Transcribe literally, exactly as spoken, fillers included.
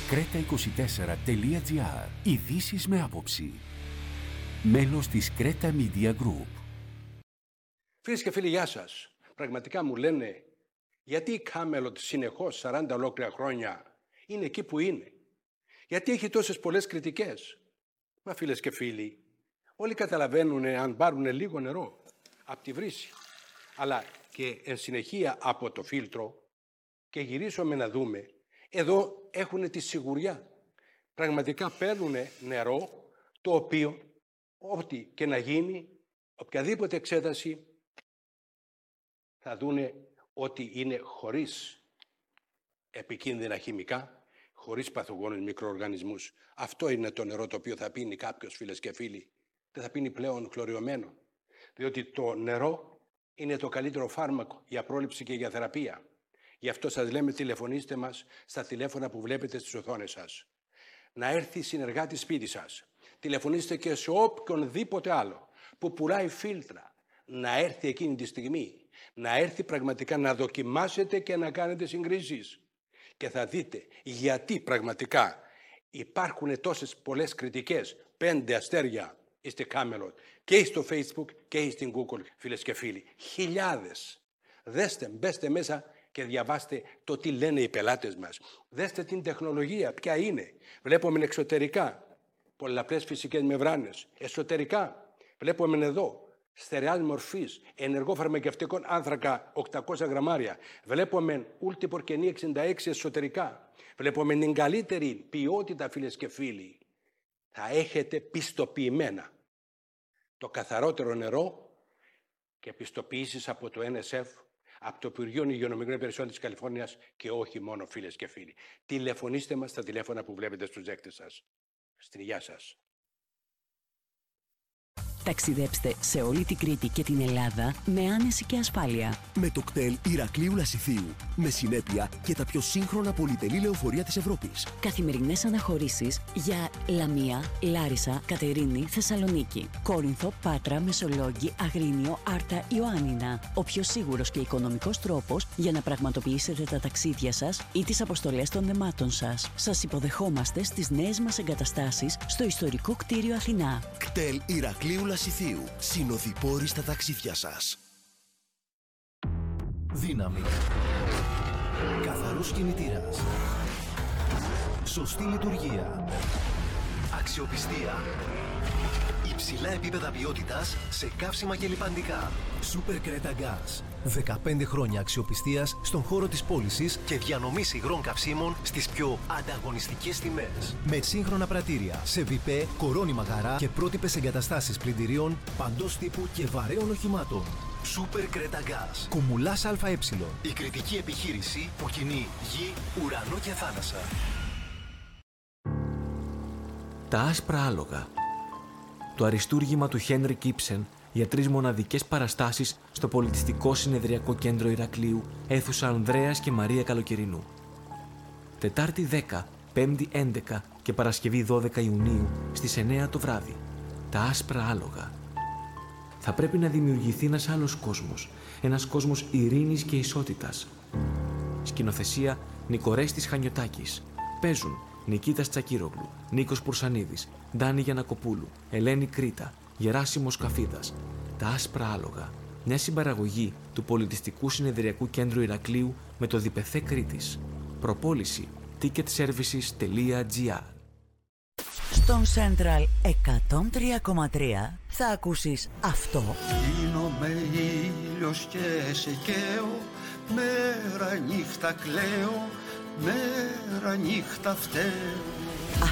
κρέτα είκοσι τέσσερα τελεία τζι άρ. Ειδήσεις με άποψη. Μέλος της Κρέτα Media Group. Φίλες και φίλοι, γεια σας. Πραγματικά μου λένε γιατί η Κάμελοτ συνεχώς σαράντα ολόκληρα χρόνια είναι εκεί που είναι. Γιατί έχει τόσες πολλές κριτικές. Μα φίλες και φίλοι, όλοι καταλαβαίνουν αν πάρουν λίγο νερό από τη βρύση, αλλά και εν συνεχεία από το φίλτρο και γυρίσουμε να δούμε, εδώ έχουν τη σιγουριά. Πραγματικά παίρνουν νερό το οποίο ό,τι και να γίνει, οποιαδήποτε εξέταση θα δούνε ότι είναι χωρίς επικίνδυνα χημικά, χωρίς παθογόνους μικροοργανισμούς. Αυτό είναι το νερό το οποίο θα πίνει κάποιος, φίλες και φίλοι. Δεν θα πίνει πλέον χλωριωμένο. Διότι το νερό είναι το καλύτερο φάρμακο για πρόληψη και για θεραπεία. Γι' αυτό σας λέμε, τηλεφωνήστε μας στα τηλέφωνα που βλέπετε στις οθόνες σας. Να έρθει συνεργάτη σπίτι σας. Τηλεφωνήστε και σε οποιονδήποτε άλλο που πουλάει φίλτρα. Να έρθει εκείνη τη στιγμή. Να έρθει πραγματικά να δοκιμάσετε και να κάνετε συγκρίσεις. Και θα δείτε γιατί πραγματικά υπάρχουν τόσες πολλές κριτικές. Πέντε αστέρια στη Κάμελοτ και στο Facebook και στην Google, φίλες και φίλοι. Χιλιάδες. Δέστε, μπέστε μέσα και διαβάστε το τι λένε οι πελάτες μας. Δέστε την τεχνολογία, ποια είναι. Βλέπουμε εξωτερικά πολλαπλές φυσικές μεμβράνες. Εσωτερικά βλέπουμε εδώ στερεάς μορφής ενεργό φαρμακευτικών άνθρακα οκτακόσια γραμμάρια. Βλέπουμε ούλτιπορκενή εξήντα έξι εσωτερικά. Βλέπουμε την καλύτερη ποιότητα, φίλες και φίλοι. Θα έχετε πιστοποιημένα το καθαρότερο νερό και πιστοποιήσεις από το Εν Ες Εφ, από το Υπουργείο Υγειονομικών Υπηρεσιών της Καλιφόρνιας και όχι μόνο, φίλες και φίλοι. Τηλεφωνήστε μας στα τηλέφωνα που βλέπετε στους δέκτες σας. Στην υγεία σας. Ταξιδέψτε σε όλη την Κρήτη και την Ελλάδα με άνεση και ασφάλεια. Με το κτέλ Ηρακλείου Λασιθίου. Με συνέπεια και τα πιο σύγχρονα πολυτελή λεωφορεία της Ευρώπης. Καθημερινές αναχωρήσεις για Λαμία, Λάρισα, Κατερίνη, Θεσσαλονίκη, Κόρινθο, Πάτρα, Μεσολόγγι, Αγρίνιο, Άρτα, Ιωάννινα. Ο πιο σίγουρος και οικονομικός τρόπος για να πραγματοποιήσετε τα ταξίδια σας ή τις αποστολές των δεμάτων σας. Σας υποδεχόμαστε στις νέες μας εγκαταστάσεις στο ιστορικό κτίριο Αθηνά. Κτέλ Ηρακλείου Λασιθίου. Συνοδοιπόροι στα ταξίδια σας. Δύναμη. Καθαρός κινητήρας. Σωστή λειτουργία. Αξιοπιστία. Υψηλά επίπεδα ποιότητας σε καύσιμα και λιπαντικά. Super Creta Gas. δεκαπέντε χρόνια αξιοπιστίας στον χώρο της πώλησης και διανομής υγρών καυσίμων στις πιο ανταγωνιστικές τιμές. Με σύγχρονα πρατήρια, σεβιπέ, κορώνιμα γαρά και πρότυπες εγκαταστάσεις πλυντηρίων παντός τύπου και βαρέων οχημάτων. Super Creta Gas. Κουμουλάς ΑΕ. Η κριτική επιχείρηση που κινεί γη, ουρανό και θάλασσα. Τα άσπρα άλογα. Το αριστούργημα του Χένρικ Ήψεν για τρεις μοναδικές παραστάσεις στο Πολιτιστικό Συνεδριακό Κέντρο Ηρακλείου, αίθουσα Ανδρέας και Μαρία Καλοκαιρινού. Τετάρτη δέκα, Πέμπτη έντεκα και Παρασκευή δώδεκα Ιουνίου στις εννέα το βράδυ. Τα άσπρα άλογα. Θα πρέπει να δημιουργηθεί ένας άλλος κόσμος, ένας κόσμος ειρήνης και ισότητας. Σκηνοθεσία Νικορέστης Χανιωτάκης. Παίζουν Νικήτας Τσακίρογλου, Νίκος Πουρσανίδης, Ντάνη Γιαννακοπούλου, Ελένη Κρήτα, Γεράσιμος Καφίδας. Τα άσπρα άλογα. Μια συμπαραγωγή του Πολιτιστικού Συνεδριακού Κέντρου Ηρακλείου με το ΔΙΠΕΘΕ Κρήτης. Προπόληση ticketservices τελεία τζι άρ. Στον Central εκατόν τρία κόμμα τρία θα ακούσεις αυτό. Γίνομαι ήλιος και σε καίω, μέρα νύχτα κλαίω, μέρα νύχτα φταίω.